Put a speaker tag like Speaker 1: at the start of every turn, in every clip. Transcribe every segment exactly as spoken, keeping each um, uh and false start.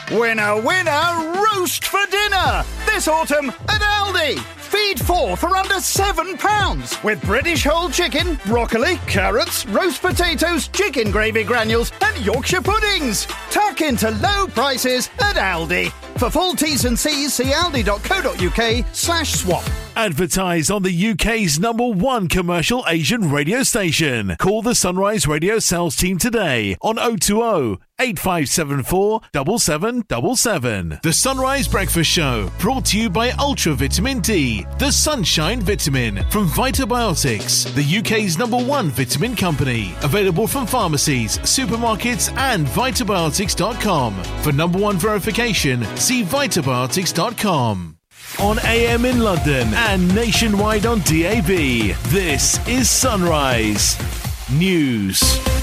Speaker 1: Winner, winner, roast for dinner! This autumn at Aldi. Feed four for under seven pounds with British whole chicken, broccoli, carrots, roast potatoes, chicken gravy granules and Yorkshire puddings. Tuck into low prices at Aldi. For full T's and C's, see aldi.co.uk slash swap.
Speaker 2: Advertise on the U K's number one commercial Asian radio station. Call the Sunrise Radio sales team today on oh two oh, eight five seven four, seven seven seven seven. The Sunrise Breakfast Show, brought to you by Ultra Vitamin D, the Sunshine Vitamin from Vitabiotics, the U K's number one vitamin company. Available from pharmacies, supermarkets and vitabiotics dot com. For number one verification, see vitabiotics dot com. On A M in London and nationwide on D A B, this is Sunrise News.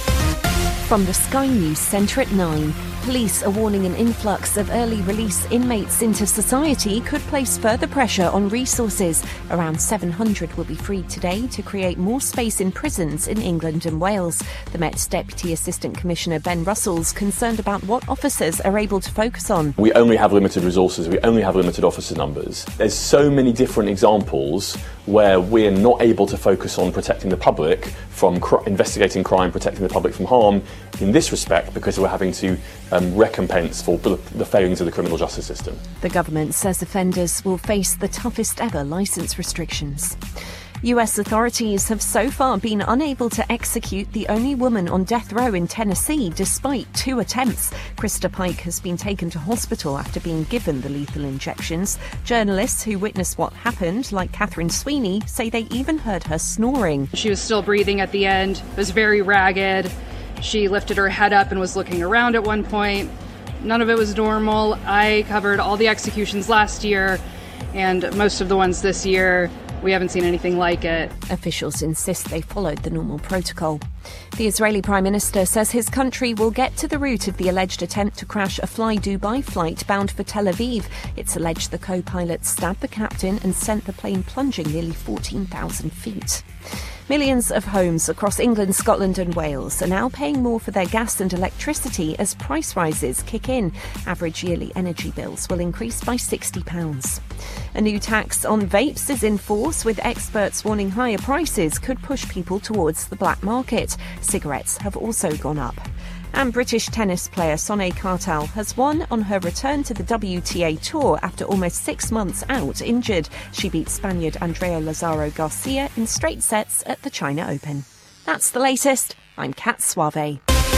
Speaker 3: From the Sky News Centre at nine, police are warning an influx of early release inmates into society could place further pressure on resources. Around seven hundred will be freed today to create more space in prisons in England and Wales. The Met's Deputy Assistant Commissioner Ben Russell's concerned about what officers are able to focus on.
Speaker 4: We only have limited resources, we only have limited officer numbers. There's so many different examples where we're not able to focus on protecting the public from cr- investigating crime, protecting the public from harm in this respect, because we're having to um, recompense for the failings of the criminal justice system.
Speaker 3: The government says offenders will face the toughest ever licence restrictions. U S authorities have so far been unable to execute the only woman on death row in Tennessee despite two attempts. Krista Pike has been taken to hospital after being given the lethal injections. Journalists who witnessed what happened, like Catherine Sweeney, say they even heard her snoring.
Speaker 5: She was still breathing at the end, was very ragged. She lifted her head up and was looking around at one point. None of it was normal. I covered all the executions last year and most of the ones this year. We haven't seen anything like it.
Speaker 3: Officials insist they followed the normal protocol. The Israeli Prime Minister says his country will get to the root of the alleged attempt to crash a Fly Dubai flight bound for Tel Aviv. It's alleged the co-pilot stabbed the captain and sent the plane plunging nearly fourteen thousand feet. Millions of homes across England, Scotland and Wales are now paying more for their gas and electricity as price rises kick in. Average yearly energy bills will increase by sixty pounds. A new tax on vapes is in force, with experts warning higher prices could push people towards the black market. Cigarettes have also gone up. And British tennis player Sonia Kartal has won on her return to the W T A Tour after almost six months out injured. She beat Spaniard Andrea Lazaro Garcia in straight sets at the China Open. That's the latest. I'm Kat Suave.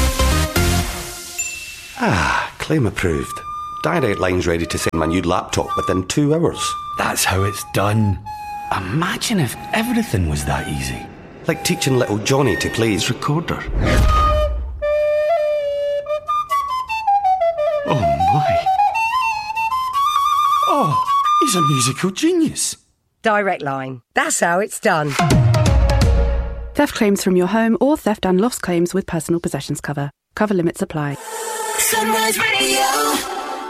Speaker 6: Ah, claim approved. Direct Line's ready to send my new laptop within two hours.
Speaker 7: That's how it's done. Imagine if everything was that easy.
Speaker 6: Like teaching little Johnny to play his recorder.
Speaker 7: Oh my. Oh, he's a musical genius.
Speaker 8: Direct Line. That's how it's done.
Speaker 9: Theft claims from your home or theft and loss claims with personal possessions cover. Cover limits apply.
Speaker 10: Sunrise Radio.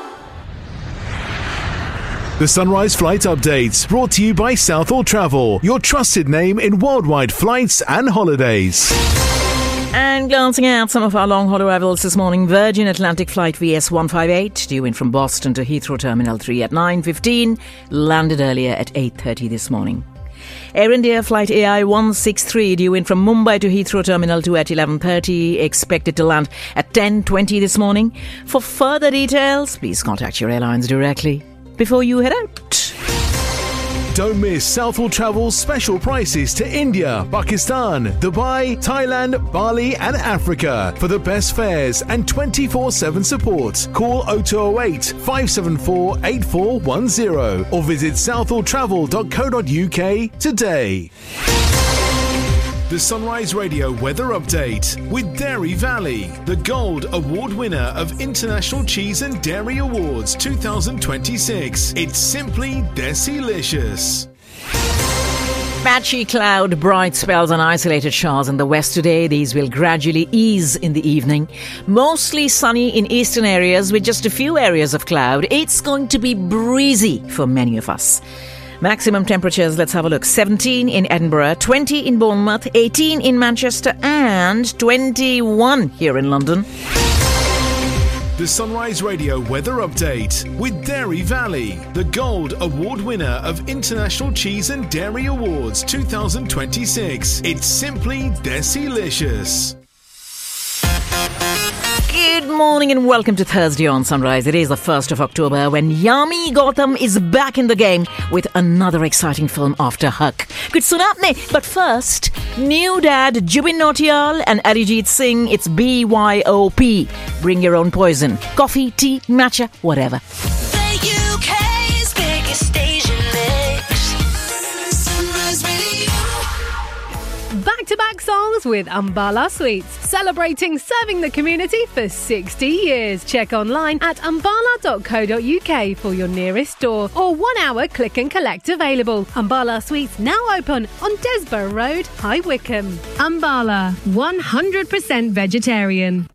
Speaker 2: The Sunrise Flight Updates, brought to you by Southall Travel, your trusted name in worldwide flights and holidays.
Speaker 11: And glancing at some of our long-haul arrivals this morning, Virgin Atlantic Flight V S one fifty-eight, due in from Boston to Heathrow Terminal three at nine fifteen, landed earlier at eight thirty this morning. Air India Flight A I one sixty-three, due in from Mumbai to Heathrow Terminal two at eleven thirty, expected to land at ten twenty this morning. For further details, please contact your airlines directly before you head out.
Speaker 2: Don't miss Southall Travel's special prices to India, Pakistan, Dubai, Thailand, Bali and Africa. For the best fares and twenty-four seven support, call oh two oh eight, five seven four, eight four one oh or visit southall travel dot co dot uk today. The Sunrise Radio Weather Update with Dairy Valley, the Gold Award winner of International Cheese and Dairy Awards twenty twenty-six. It's simply Desilicious.
Speaker 11: Patchy cloud, bright spells and isolated showers in the west today. These will gradually ease in the evening. Mostly sunny in eastern areas with just a few areas of cloud. It's going to be breezy for many of us. Maximum temperatures, let's have a look. seventeen in Edinburgh, twenty in Bournemouth, eighteen in Manchester and twenty-one here in London.
Speaker 2: The Sunrise Radio Weather Update with Dairy Valley, the Gold Award winner of International Cheese and Dairy Awards twenty twenty-six. It's simply Desilicious.
Speaker 11: Good morning and welcome to Thursday on Sunrise. It is the first of October when Yami Gautam is back in the game with another exciting film after Huck. Good soon apne. But first, new dad Jubin Nautiyal and Arijit Singh. It's B Y O P. Bring your own poison. Coffee, tea, matcha, whatever.
Speaker 10: The U K's biggest station mix. Sunrise Radio.
Speaker 12: Back-to-back songs with Ambala Sweets, celebrating serving the community for sixty years. Check online at ambala dot co dot uk for your nearest store or one-hour click and collect available. Ambala Sweets now open on Desborough Road, High Wycombe. Ambala, one hundred percent vegetarian.